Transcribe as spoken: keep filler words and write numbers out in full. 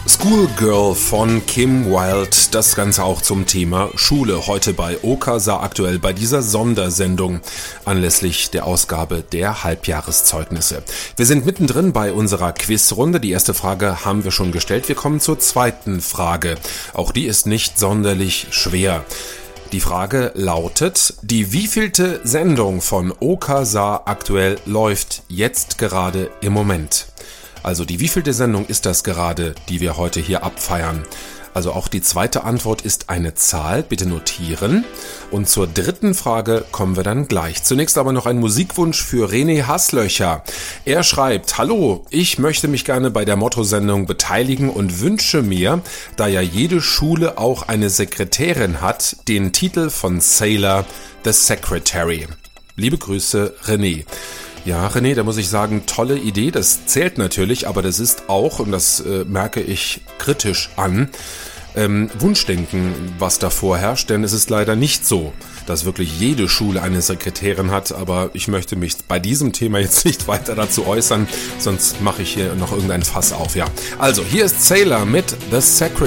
Schoolgirl von Kim Wilde, das Ganze auch zum Thema Schule, heute bei OKASA aktuell bei dieser Sondersendung anlässlich der Ausgabe der Halbjahreszeugnisse. Wir sind mittendrin bei unserer Quizrunde, die erste Frage haben wir schon gestellt, wir kommen zur zweiten Frage, auch die ist nicht sonderlich schwer. Die Frage lautet, die wievielte Sendung von OKASA aktuell läuft jetzt gerade im Moment? Also die wievielte Sendung ist das gerade, die wir heute hier abfeiern? Also auch die zweite Antwort ist eine Zahl, bitte notieren. Und zur dritten Frage kommen wir dann gleich. Zunächst aber noch ein Musikwunsch für René Hasslöcher. Er schreibt, hallo, ich möchte mich gerne bei der Motto-Sendung beteiligen und wünsche mir, da ja jede Schule auch eine Sekretärin hat, den Titel von Sailor, The Secretary. Liebe Grüße, René. Ja, René, da muss ich sagen, tolle Idee, das zählt natürlich, aber das ist auch, und das äh, merke ich kritisch an, ähm, Wunschdenken, was da vorherrscht, denn es ist leider nicht so, dass wirklich jede Schule eine Sekretärin hat, aber ich möchte mich bei diesem Thema jetzt nicht weiter dazu äußern, sonst mache ich hier noch irgendein Fass auf, ja. Also, hier ist Sailor mit The Secretary.